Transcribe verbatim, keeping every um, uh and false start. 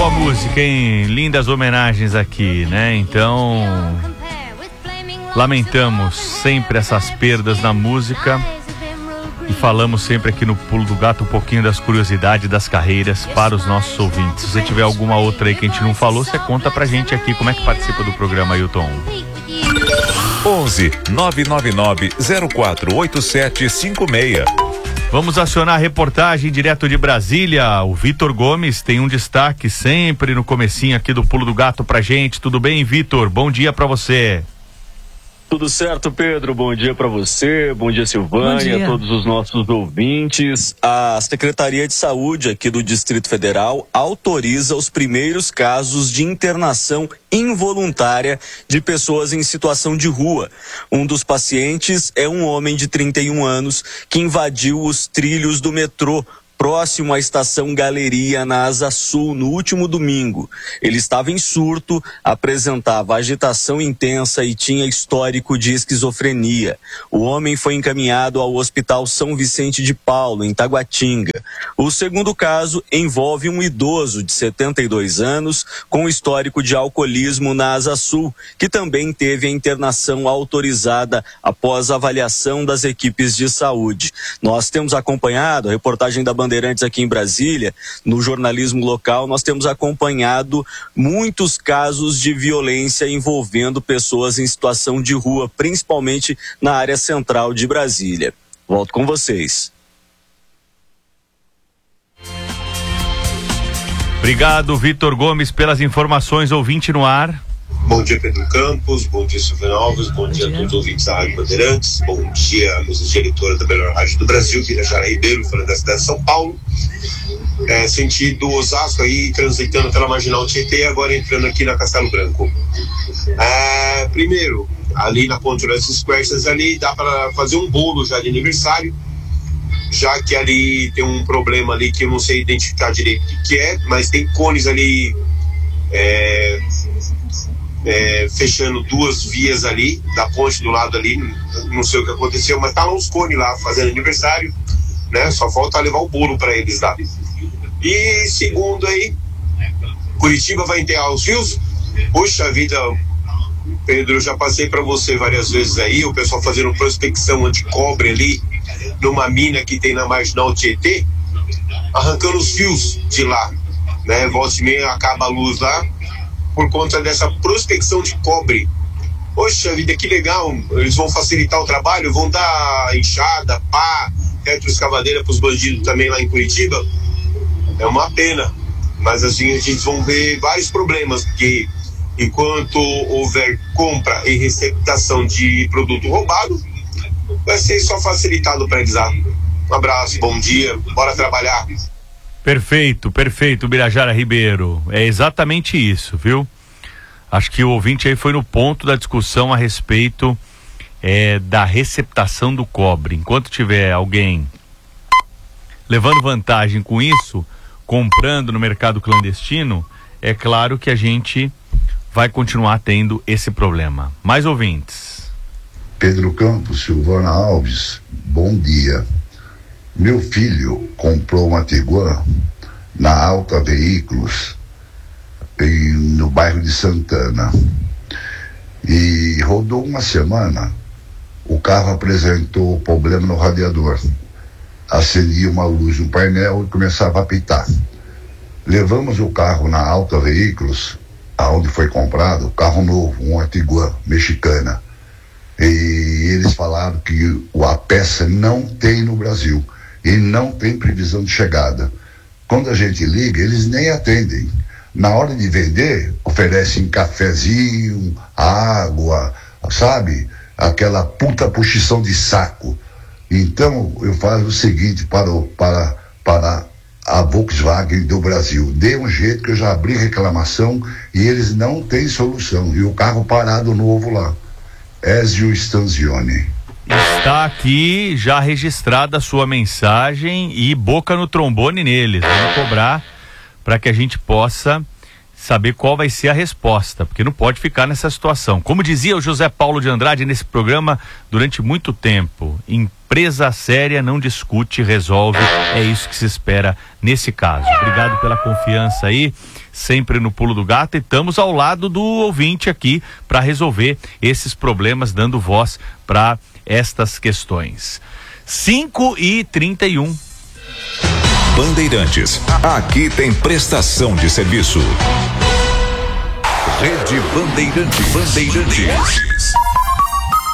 boa música, hein? Lindas homenagens aqui, né? Então, lamentamos sempre essas perdas na música e falamos sempre aqui no Pulo do Gato um pouquinho das curiosidades das carreiras para os nossos ouvintes. Se você tiver alguma outra aí que a gente não falou, você conta pra gente aqui como é que participa do programa, Ailton. onze nove nove nove zero quatro oito sete cinco seis. Vamos acionar a reportagem direto de Brasília. O Vitor Gomes tem um destaque sempre no comecinho aqui do Pulo do Gato pra gente. Tudo bem, Vitor? Bom dia pra você. Tudo certo, Pedro? Bom dia para você, bom dia, Silvânia, a todos os nossos ouvintes. A Secretaria de Saúde aqui do Distrito Federal autoriza os primeiros casos de internação involuntária de pessoas em situação de rua. Um dos pacientes é um homem de trinta e um anos que invadiu os trilhos do metrô próximo à estação Galeria, na Asa Sul, no último domingo. Ele estava em surto, apresentava agitação intensa e tinha histórico de esquizofrenia. O homem foi encaminhado ao Hospital São Vicente de Paulo, em Taguatinga. O segundo caso envolve um idoso de setenta e dois anos com histórico de alcoolismo na Asa Sul, que também teve a internação autorizada após avaliação das equipes de saúde. Nós temos acompanhado a reportagem da Bandeirantes aqui em Brasília, no jornalismo local, nós temos acompanhado muitos casos de violência envolvendo pessoas em situação de rua, principalmente na área central de Brasília. Volto com vocês. Obrigado, Vitor Gomes, pelas informações. Ouvinte no ar. Bom dia, Pedro Campos, bom dia, Silvio Alves, bom, bom dia a todos os ouvintes da Rádio Bandeirantes, bom dia, música diretora da melhor rádio do Brasil, Birajara Ribeiro, falando da cidade de São Paulo, é, sentido Osasco aí, transitando pela Marginal Tietê, agora entrando aqui na Castelo Branco. É, primeiro, ali na Ponte das Esquerdas, ali dá para fazer um bolo já de aniversário, já que ali tem um problema ali que eu não sei identificar direito o que é, mas tem cones ali, é... É, fechando duas vias ali, da ponte do lado ali, não sei o que aconteceu, mas tá lá os cones lá fazendo aniversário, né? Só falta levar o bolo para eles lá. E segundo aí, Curitiba vai enterrar os rios. Poxa vida, Pedro, eu já passei para você várias vezes aí, o pessoal fazendo prospecção anti-cobre ali, numa mina que tem na Marginal Tietê, arrancando os fios de lá, né? Volta e meia acaba a luz lá, por conta dessa prospecção de cobre. Poxa vida, que legal, eles vão facilitar o trabalho, vão dar enxada, pá, retroescavadeira para os bandidos também lá em Curitiba. É uma pena, mas assim a gente vai ver vários problemas, porque enquanto houver compra e receptação de produto roubado, vai ser só facilitado para eles lá. Um abraço, bom dia, bora trabalhar. Perfeito, perfeito, Birajara Ribeiro. É exatamente isso, viu? Acho que o ouvinte aí foi no ponto da discussão a respeito é, da receptação do cobre. Enquanto tiver alguém levando vantagem com isso, comprando no mercado clandestino, é claro que a gente vai continuar tendo esse problema. Mais ouvintes. Pedro Campos, Silvana Alves, bom dia. Meu filho comprou uma Tiguan na Alta Veículos, em, no bairro de Santana, e rodou uma semana. O carro apresentou problema no radiador, acendia uma luz no painel e começava a apitar. Levamos o carro na Alta Veículos, aonde foi comprado, carro novo, uma Tiguan mexicana, e eles falaram que a peça não tem no Brasil e não tem previsão de chegada. Quando a gente liga, eles nem atendem. Na hora de vender, oferecem cafezinho, água, sabe? Aquela puta puxição de saco. Então, eu faço o seguinte para, o, para, para a Volkswagen do Brasil. Dê um jeito, que eu já abri reclamação e eles não têm solução. E o carro parado novo lá. Ezio Stanzioni. Está aqui já registrada a sua mensagem e boca no trombone neles. Vamos cobrar para que a gente possa saber qual vai ser a resposta, porque não pode ficar nessa situação. Como dizia o José Paulo de Andrade nesse programa durante muito tempo, empresa séria não discute, resolve, é isso que se espera nesse caso. Obrigado pela confiança aí, sempre no Pulo do Gato, e estamos ao lado do ouvinte aqui para resolver esses problemas, dando voz para estas questões. cinco e trinta e um. Bandeirantes, aqui tem prestação de serviço. Rede Bandeirantes. Bandeirantes.